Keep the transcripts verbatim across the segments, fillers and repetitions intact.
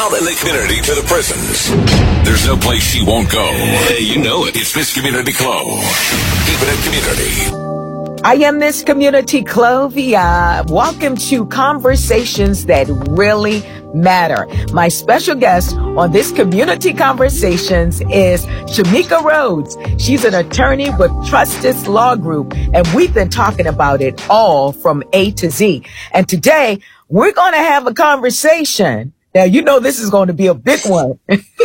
out in the community to the prisons. There's no place she won't go. Hey, you know it. It's Miss Community Clo. Keeping it community. I am Miss Community Clovia. Welcome to Conversations That Really Matter. My special guest on this Community Conversations is Shamika Rhodes. She's an attorney with Trustees Law Group, and we've been talking about it all from A to Z. And today, we're going to have a conversation. Now, you know this is going to be a big one.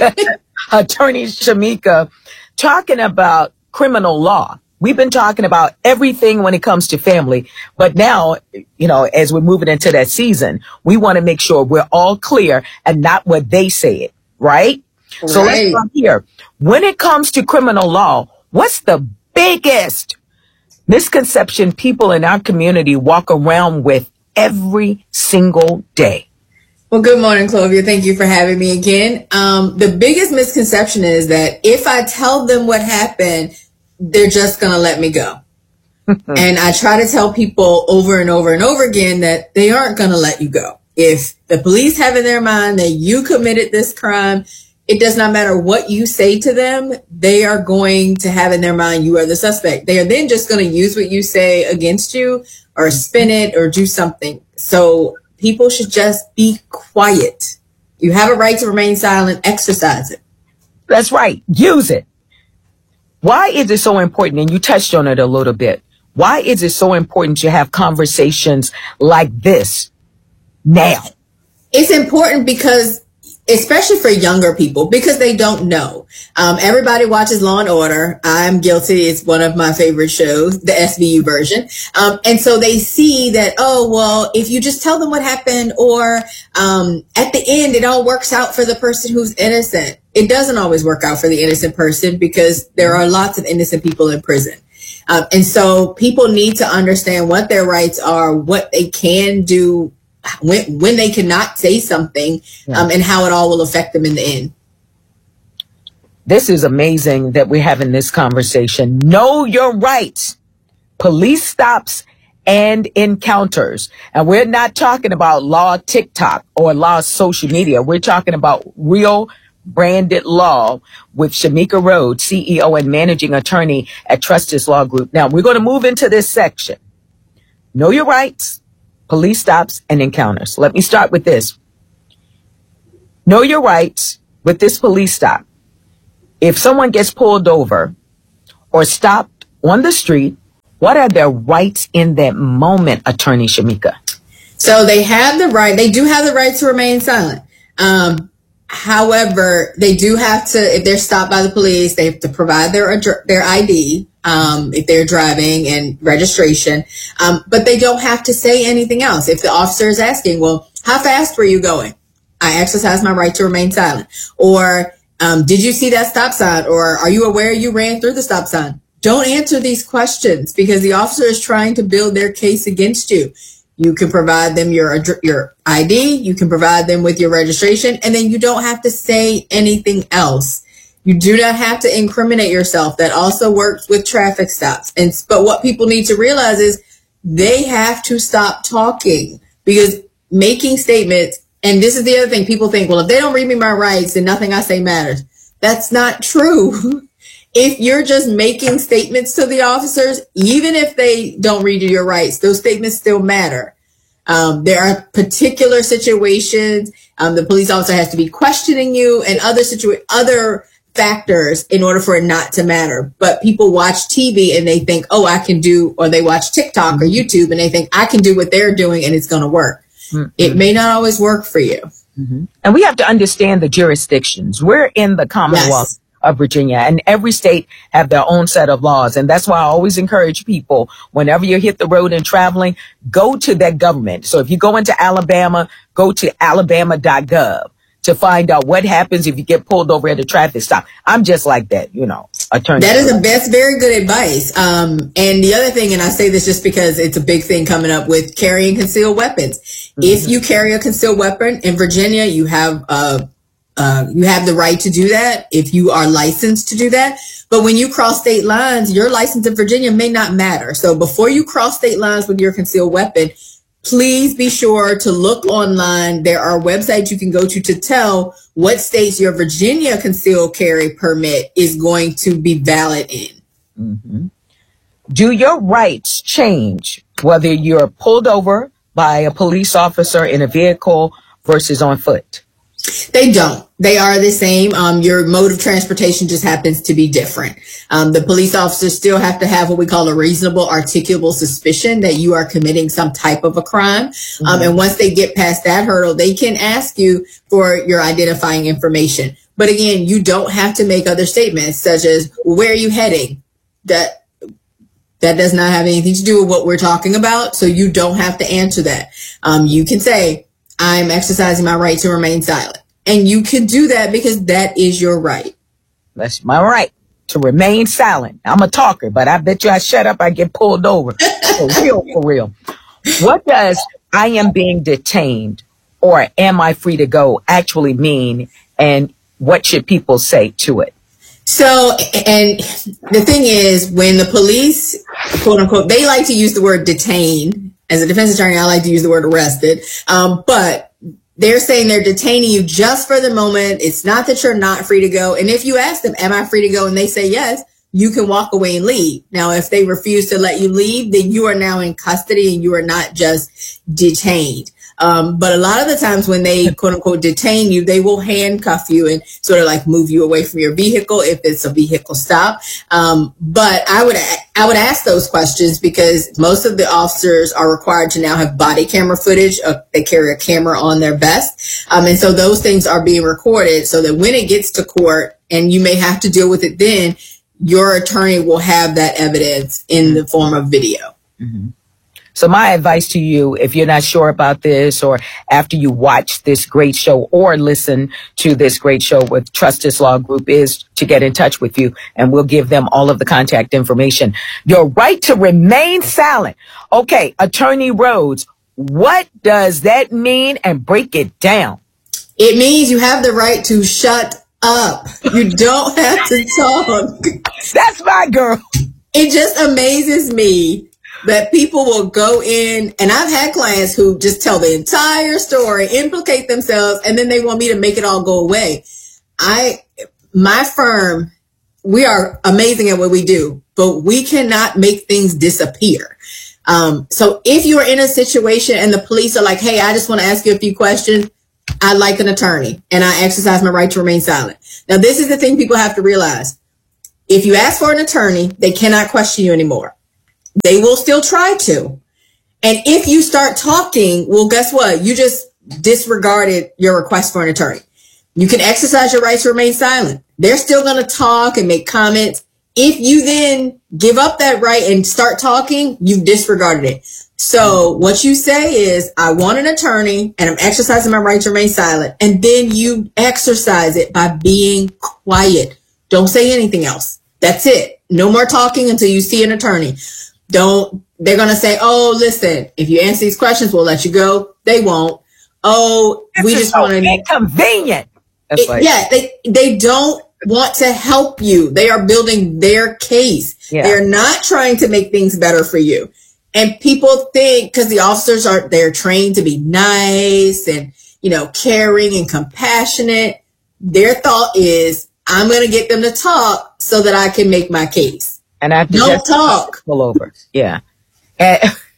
Attorney Shamika talking about criminal law. We've been talking about everything when it comes to family, but now, you know, as we're moving into that season, we want to make sure we're all clear and not what they said, right? right? So let's start here. When it comes to criminal law, what's the biggest misconception people in our community walk around with every single day? Well, good morning, Clovia. Thank you for having me again. Um, the biggest misconception is that if I tell them what happened, they're just going to let me go. And I try to tell people over and over and over again that they aren't going to let you go. If the police have in their mind that you committed this crime, it does not matter what you say to them. They are going to have in their mind you are the suspect. They are then just going to use what you say against you or spin it or do something. So people should just be quiet. You have a right to remain silent. Exercise it. That's right. Use it. Why is it so important? And you touched on it a little bit. Why is it so important to have conversations like this now? It's important because, especially for younger people, because they don't know. Um, everybody watches Law and Order. I'm guilty. It's one of my favorite shows, the S V U version. Um, and so they see that, oh, well, if you just tell them what happened, or um, at the end, it all works out for the person who's innocent. It doesn't always work out for the innocent person because there are lots of innocent people in prison. Um, and so people need to understand what their rights are, what they can do, when, when they cannot say something, um, and how it all will affect them in the end. This is amazing that we're having this conversation. Know your rights. Police stops and encounters. And we're not talking about law TikTok or law social media. We're talking about real branded law with Shamika Rhodes, C E O and managing attorney at Trustees Law Group. Now, we're going to move into this section. Know your rights, police stops, and encounters. Let me start with this. Know your rights with this police stop. If someone gets pulled over or stopped on the street, what are their rights in that moment, Attorney Shamika? So they have the right, they do have the right to remain silent. Um, However, they do have to, if they're stopped by the police, they have to provide their their I D, um, if they're driving, and registration. Um, but they don't have to say anything else. If the officer is asking, well, how fast were you going? I exercise my right to remain silent. Or, um, did you see that stop sign? Or are you aware you ran through the stop sign? Don't answer these questions because the officer is trying to build their case against you. You can provide them your your I D, you can provide them with your registration, and then you don't have to say anything else. You do not have to incriminate yourself. That also works with traffic stops. And but what people need to realize is they have to stop talking, because making statements, and this is the other thing, people think, well, if they don't read me my rights, then nothing I say matters. That's not true. If you're just making statements to the officers, even if they don't read you your rights, those statements still matter. Um, there are particular situations. Um, the police officer has to be questioning you, and other situa- other factors in order for it not to matter. But people watch T V and they think, oh, I can do, or they watch TikTok or YouTube and they think I can do what they're doing and it's going to work. Mm-hmm. It may not always work for you. Mm-hmm. And we have to understand the jurisdictions. We're in the Commonwealth. Yes. Of Virginia, and every state have their own set of laws. And that's why I always encourage people, whenever you hit the road and traveling, go to that government. So if you go into Alabama, go to alabama dot gov to find out what happens if you get pulled over at a traffic stop. I'm just like that, you know, attorney. That is a, that's very good advice. Um, and the other thing, and I say this just because it's a big thing coming up with carrying concealed weapons. Mm-hmm. If you carry a concealed weapon in Virginia, you have uh Uh, you have the right to do that if you are licensed to do that. But when you cross state lines, your license in Virginia may not matter. So before you cross state lines with your concealed weapon, please be sure to look online. There are websites you can go to to tell what states your Virginia concealed carry permit is going to be valid in. Mm-hmm. Do your rights change whether you're pulled over by a police officer in a vehicle versus on foot? They don't. They are the same. Um, your mode of transportation just happens to be different. Um, the police officers still have to have what we call a reasonable articulable suspicion that you are committing some type of a crime. Mm-hmm. Um, and once they get past that hurdle, they can ask you for your identifying information. But again, you don't have to make other statements such as, where are you heading? That That does not have anything to do with what we're talking about. So you don't have to answer that. Um, you can say, I'm exercising my right to remain silent. And you can do that because that is your right. That's my right to remain silent. I'm a talker, but I bet you I shut up, I get pulled over. For real, for real. What does I am being detained or am I free to go actually mean? And what should people say to it? So, and the thing is, when the police, quote unquote, they like to use the word detain. As a defense attorney, I like to use the word arrested. Um, but they're saying they're detaining you just for the moment. It's not that you're not free to go. And if you ask them, am I free to go? And they say yes, you can walk away and leave. Now, if they refuse to let you leave, then you are now in custody and you are not just detained. Um, but a lot of the times when they quote unquote detain you, they will handcuff you and sort of like move you away from your vehicle if it's a vehicle stop. Um, but I would, I would ask those questions because most of the officers are required to now have body camera footage. Uh, they carry a camera on their vest. Um, and so those things are being recorded so that when it gets to court and you may have to deal with it then, your attorney will have that evidence in the form of video. Mm-hmm. So my advice to you, if you're not sure about this or after you watch this great show or listen to this great show with Trustees Law Group, is to get in touch with you and we'll give them all of the contact information. Your right to remain silent. Okay, Attorney Rhodes, what does that mean? And break it down. It means you have the right to shut up. You don't have to talk. That's my girl. It just amazes me that people will go in, and I've had clients who just tell the entire story, implicate themselves, and then they want me to make it all go away. I, my firm, we are amazing at what we do, but we cannot make things disappear. Um, so if you're in a situation and the police are like, hey, I just want to ask you a few questions, I'd like an attorney, and I exercise my right to remain silent. Now, this is the thing people have to realize. If you ask for an attorney, they cannot question you anymore. They will still try to. And if you start talking, well, guess what? You just disregarded your request for an attorney. You can exercise your right to remain silent. They're still going to talk and make comments. If you then give up that right and start talking, you've disregarded it. So what you say is, I want an attorney and I'm exercising my right to remain silent. And then you exercise it by being quiet. Don't say anything else. That's it. No more talking until you see an attorney. Don't, they're going to say, oh, listen, if you answer these questions, we'll let you go. They won't. Oh, this we just so want to. Inconvenient. It, like, yeah, they, they don't want to help you. They are building their case. Yeah. They're not trying to make things better for you. And people think because the officers are, they're trained to be nice and, you know, caring and compassionate. Their thought is, I'm going to get them to talk so that I can make my case. And I have to don't just talk. Pull over. Yeah. And,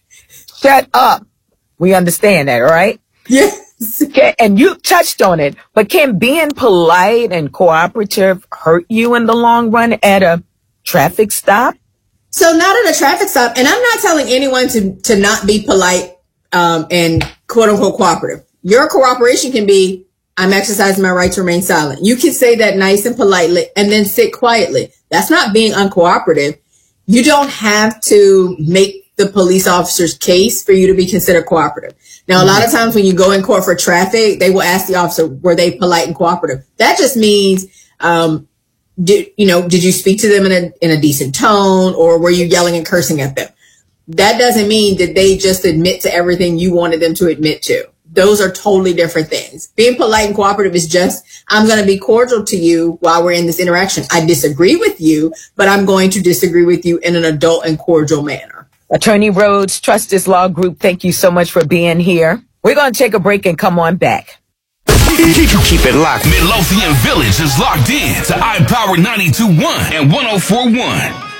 shut up. We understand that, right? Yes. Okay, and you touched on it, but can being polite and cooperative hurt you in the long run at a traffic stop? So not at a traffic stop. And I'm not telling anyone to, to not be polite um, and quote unquote cooperative. Your cooperation can be, I'm exercising my right to remain silent. You can say that nice and politely and then sit quietly. That's not being uncooperative. You don't have to make the police officer's case for you to be considered cooperative. Now, mm-hmm. a lot of times when you go in court for traffic, they will ask the officer, were they polite and cooperative? That just means, um, did, you know, did you speak to them in a, in a decent tone, or were you yelling and cursing at them? That doesn't mean that they just admit to everything you wanted them to admit to. Those are totally different things. Being polite and cooperative is just, I'm going to be cordial to you while we're in this interaction. I disagree with you, but I'm going to disagree with you in an adult and cordial manner. Attorney Rhodes, Trustis Law Group, thank you so much for being here. We're going to take a break and come on back. Keep it locked. Midlothian Village is locked in to iPower ninety-two point one and one oh four point one.